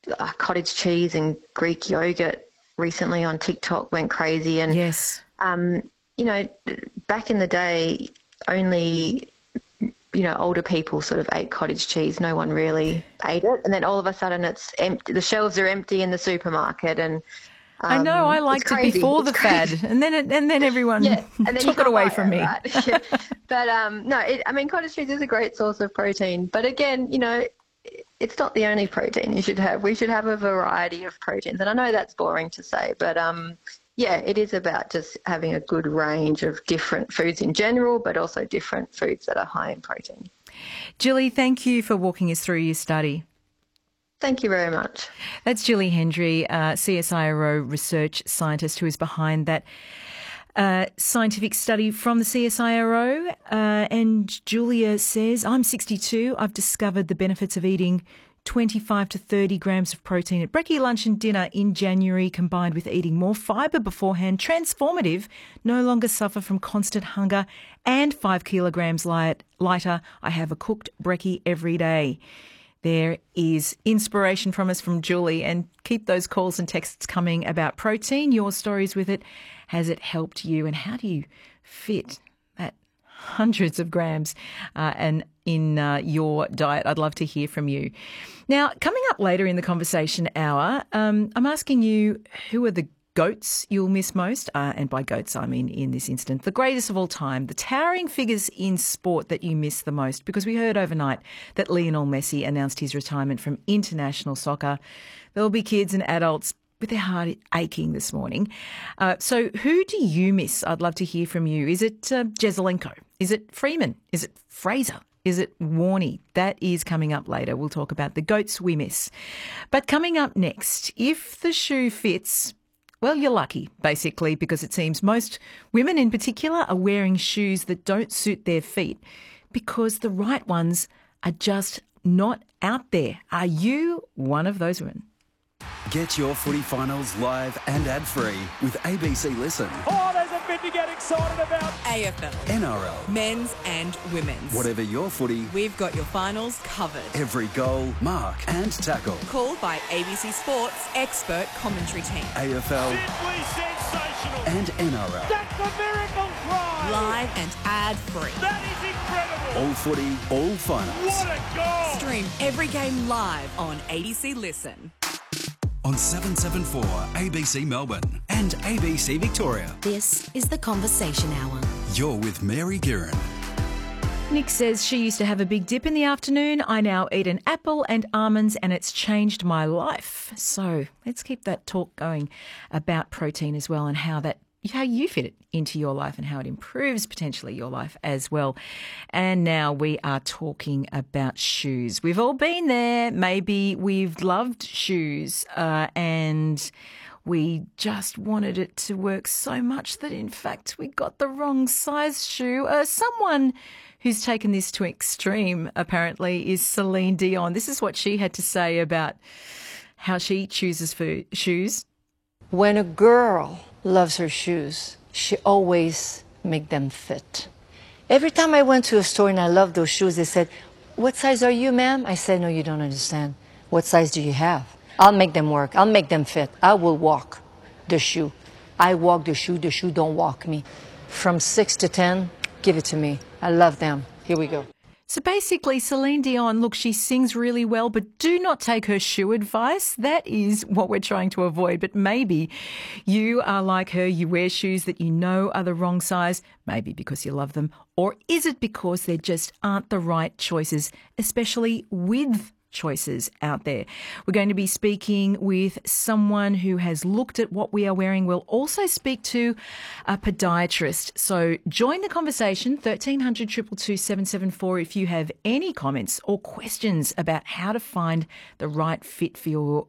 cottage cheese and Greek yogurt recently on TikTok went crazy. And, Yes. you know, back in the day, only, older people sort of ate cottage cheese. No one really ate it. And then all of a sudden it's empty. The shelves are empty in the supermarket, and I know, I it's liked it crazy. before It's the fad, crazy. and then everyone Yeah, and then you took it can't away buy from it, me. right? Yeah. But no, cottage cheese is a great source of protein. But again, it's not the only protein you should have. We should have a variety of proteins. And I know that's boring to say, but yeah, it is about just having a good range of different foods in general, but also different foods that are high in protein. Julie, thank you for walking us through your study. Thank you very much. That's Julie Hendry, CSIRO research scientist who is behind that scientific study from the CSIRO. And Julia says, I'm 62. I've discovered the benefits of eating 25 to 30 grams of protein at brekkie, lunch and dinner in January, combined with eating more fibre beforehand. Transformative. No longer suffer from constant hunger and 5 kilograms lighter. I have a cooked brekkie every day. There is inspiration from us from Julie, and keep those calls and texts coming about protein, your stories with it. Has it helped you, and how do you fit that hundreds of grams and in your diet? I'd love to hear from you. Now, coming up later in the conversation hour, I'm asking you, who are the goats you'll miss most? And by goats, I mean in this instance, the greatest of all time, the towering figures in sport that you miss the most, because we heard overnight that Lionel Messi announced his retirement from international soccer. There'll be kids and adults with their heart aching this morning. So who do you miss? I'd love to hear from you. Is it Jesselenko? Is it Freeman? Is it Fraser? Is it Warney? That is coming up later. We'll talk about the goats we miss. But coming up next, if the shoe fits, well, you're lucky, basically, because it seems most women in particular are wearing shoes that don't suit their feet because the right ones are just not out there. Are you one of those women? Get your footy finals live and ad-free with ABC Listen. Oh, there's a bit to get excited about. AFL, NRL. men's and women's. Whatever your footy, We've got your finals covered. every goal, mark and tackle. Called by ABC Sports expert commentary team. AFL Simply sensational. and NRL. That's a miracle try. Live and ad-free. That is incredible. All footy, all finals. What a goal. Stream every game live on ABC Listen. On 774 ABC Melbourne and ABC Victoria. This is the Conversation Hour. You're with Mary Guerin. Nick says she used to have a big dip in the afternoon. I now eat an apple and almonds and it's changed my life. So let's keep that talk going about protein as well, and how you fit it into your life and how it improves potentially your life as well. And now we are talking about shoes. We've all been there. Maybe we've loved shoes and we just wanted it to work so much that in fact we got the wrong size shoe. Someone who's taken this to extreme apparently is Celine Dion. This is what she had to say about how she chooses for shoes. When a girl loves her shoes, she always make them fit. Every time I went to a store and I loved those shoes, they said, "What size are you, ma'am?" I said, "No, you don't understand. What size do you have? I'll make them work. I'll make them fit. I will walk the shoe. I walk the shoe don't walk me." From 6 to 10, give it to me. I love them. Here we go. So basically, Celine Dion, look, she sings really well, but do not take her shoe advice. That is what we're trying to avoid. But maybe you are like her. You wear shoes that you know are the wrong size, maybe because you love them. Or is it because there just aren't the right choices, especially with choices out there? We're going to be speaking with someone who has looked at what we are wearing. We'll also speak to a podiatrist. So join the conversation, 1300 222 774, if you have any comments or questions about how to find the right fit for your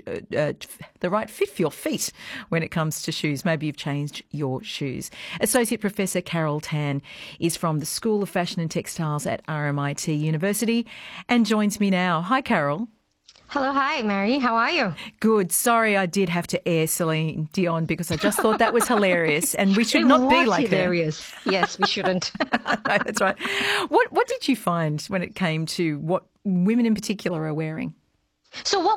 feet when it comes to shoes. Maybe you've changed your shoes. Associate Professor Carol Tan is from the School of Fashion and Textiles at RMIT University and joins me now. Hi, Carol. Hello, hi, Mary. How are you? Good. Sorry, I did have to air Celine Dion because I just thought that was hilarious, and we should It not be was like hilarious. Yes, we shouldn't. her. No, that's right. What did you find when it came to what women in particular are wearing? So what